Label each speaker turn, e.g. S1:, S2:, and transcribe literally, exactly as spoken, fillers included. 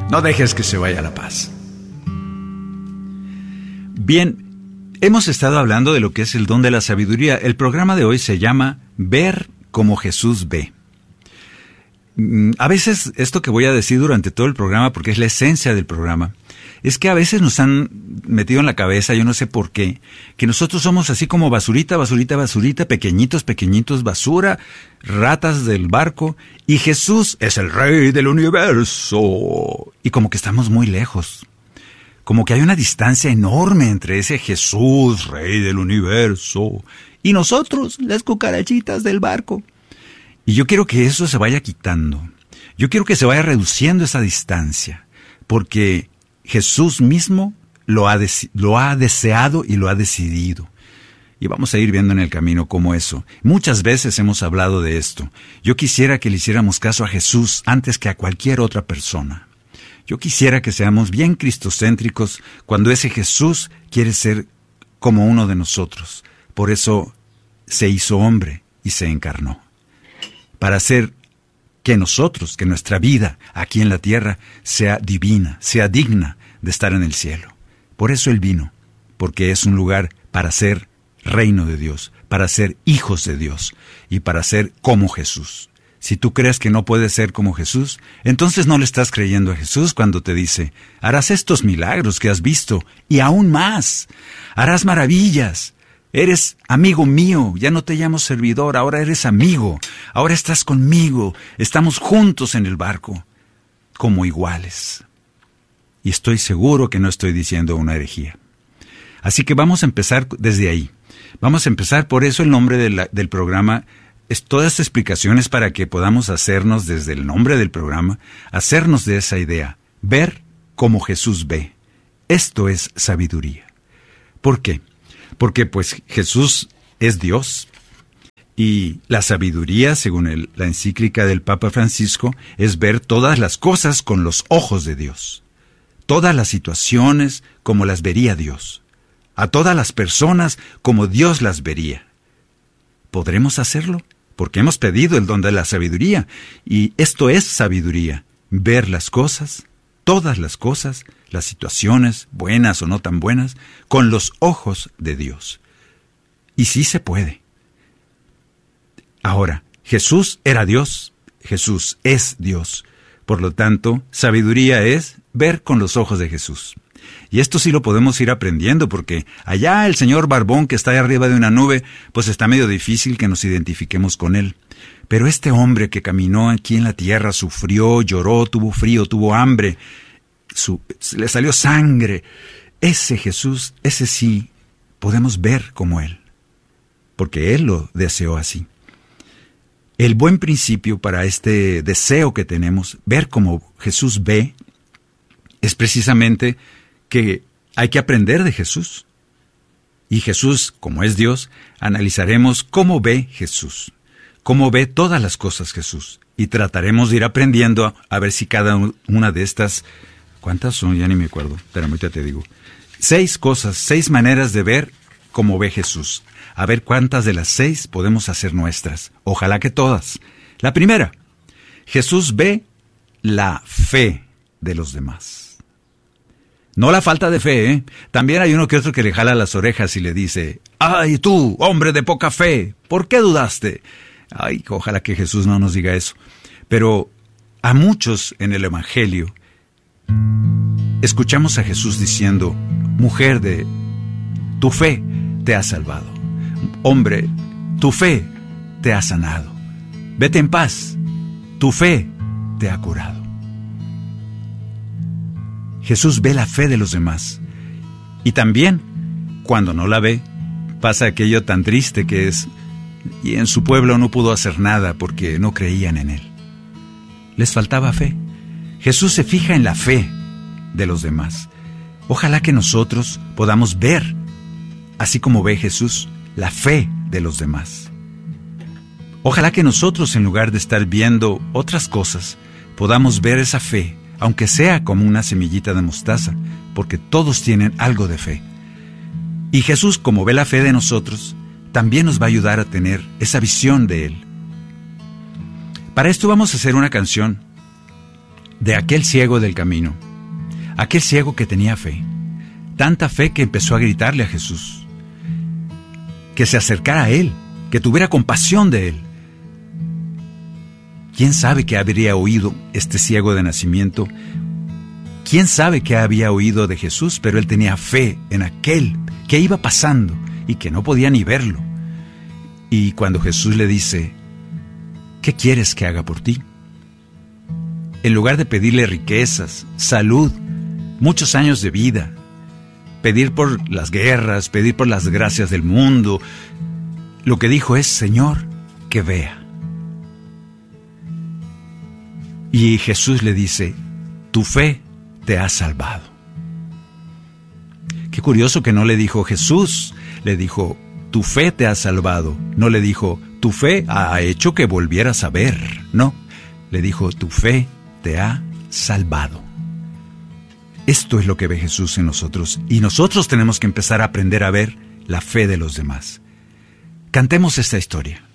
S1: No dejes que se vaya la paz. Bien, hemos estado hablando de lo que es el don de la sabiduría. El programa de hoy se llama Ver como Jesús ve. A veces, esto que voy a decir durante todo el programa, porque es la esencia del programa, es que a veces nos han metido en la cabeza, yo no sé por qué, que nosotros somos así como basurita, basurita, basurita, pequeñitos, pequeñitos, basura, ratas del barco, y Jesús es el Rey del universo. Y como que estamos muy lejos. Como que hay una distancia enorme entre ese Jesús, Rey del universo, y nosotros, las cucarachitas del barco. Y yo quiero que eso se vaya quitando. Yo quiero que se vaya reduciendo esa distancia, porque Jesús mismo lo ha, dese- lo ha deseado y lo ha decidido. Y vamos a ir viendo en el camino cómo eso. Muchas veces hemos hablado de esto. Yo quisiera que le hiciéramos caso a Jesús antes que a cualquier otra persona. Yo quisiera que seamos bien cristocéntricos cuando ese Jesús quiere ser como uno de nosotros. Por eso se hizo hombre y se encarnó. Para hacer que nosotros, que nuestra vida aquí en la tierra sea divina, sea digna de estar en el cielo. Por eso Él vino, porque es un lugar para ser reino de Dios, para ser hijos de Dios y para ser como Jesús. Si tú crees que no puedes ser como Jesús, entonces no le estás creyendo a Jesús cuando te dice, harás estos milagros que has visto y aún más, harás maravillas. Eres amigo mío, ya no te llamo servidor, ahora eres amigo, ahora estás conmigo, estamos juntos en el barco, como iguales. Y estoy seguro que no estoy diciendo una herejía. Así que vamos a empezar desde ahí. Vamos a empezar, por eso el nombre de la, del programa es todas explicaciones para que podamos hacernos desde el nombre del programa, hacernos de esa idea, ver como Jesús ve. Esto es sabiduría. ¿Por qué? Porque pues Jesús es Dios y la sabiduría, según el, la encíclica del Papa Francisco, es ver todas las cosas con los ojos de Dios, todas las situaciones como las vería Dios, a todas las personas como Dios las vería. ¿Podremos hacerlo? Porque hemos pedido el don de la sabiduría y esto es sabiduría, ver las cosas, todas las cosas, las situaciones, buenas o no tan buenas, con los ojos de Dios. Y sí se puede. Ahora, Jesús era Dios, Jesús es Dios. Por lo tanto, sabiduría es ver con los ojos de Jesús. Y esto sí lo podemos ir aprendiendo, porque allá el señor Barbón que está ahí arriba de una nube, pues está medio difícil que nos identifiquemos con él. Pero este hombre que caminó aquí en la tierra, sufrió, lloró, tuvo frío, tuvo hambre, su, le salió sangre, ese Jesús, ese sí, podemos ver como Él, porque Él lo deseó así. El buen principio para este deseo que tenemos, ver como Jesús ve, es precisamente que hay que aprender de Jesús. Y Jesús, como es Dios, analizaremos cómo ve Jesús, cómo ve todas las cosas Jesús. Y trataremos de ir aprendiendo a, a ver si cada una de estas, ¿cuántas son? Ya ni me acuerdo, pero ahorita te digo. Seis cosas, seis maneras de ver cómo ve Jesús. A ver cuántas de las seis podemos hacer nuestras. Ojalá que todas. La primera, Jesús ve la fe de los demás. No la falta de fe, ¿eh? También hay uno que otro que le jala las orejas y le dice, ¡ay, tú, hombre de poca fe! ¿Por qué dudaste? Ay, ojalá que Jesús no nos diga eso. Pero a muchos en el Evangelio escuchamos a Jesús diciendo, mujer de tu fe te ha salvado. Hombre, tu fe te ha sanado. Vete en paz, tu fe te ha curado. Jesús ve la fe de los demás. Y también, cuando no la ve, pasa aquello tan triste que es, y en su pueblo no pudo hacer nada porque no creían en Él. Les faltaba fe. Jesús se fija en la fe de los demás. Ojalá que nosotros podamos ver, así como ve Jesús, la fe de los demás. Ojalá que nosotros, en lugar de estar viendo otras cosas, podamos ver esa fe, aunque sea como una semillita de mostaza, porque todos tienen algo de fe. Y Jesús, como ve la fe de nosotros, también nos va a ayudar a tener esa visión de Él. Para esto vamos a hacer una canción de aquel ciego del camino, aquel ciego que tenía fe, tanta fe que empezó a gritarle a Jesús, que se acercara a él, que tuviera compasión de él. ¿Quién sabe qué habría oído este ciego de nacimiento? ¿Quién sabe qué había oído de Jesús? Pero él tenía fe en aquel que iba pasando y que no podía ni verlo. Y cuando Jesús le dice, ¿qué quieres que haga por ti? En lugar de pedirle riquezas, salud, muchos años de vida, pedir por las guerras, pedir por las gracias del mundo, lo que dijo es, Señor, que vea. Y Jesús le dice, tu fe te ha salvado. Qué curioso que no le dijo Jesús, le dijo, tu fe te ha salvado. No le dijo, tu fe ha hecho que volvieras a ver. No, le dijo, tu fe te ha salvado. Esto es lo que ve Jesús en nosotros, y nosotros tenemos que empezar a aprender a ver la fe de los demás. Cantemos esta historia.